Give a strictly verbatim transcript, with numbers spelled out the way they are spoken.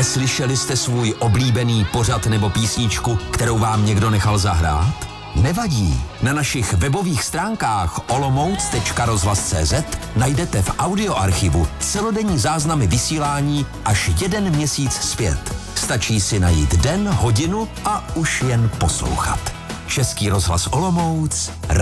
Neslyšeli jste svůj oblíbený pořad nebo písničku, kterou vám někdo nechal zahrát? Nevadí. Na našich webových stránkách olomouc tečka rozhlas tečka cé zet najdete v audioarchivu celodenní záznamy vysílání až jeden měsíc zpět. Stačí si najít den, hodinu a už jen poslouchat. Český rozhlas Olomouc,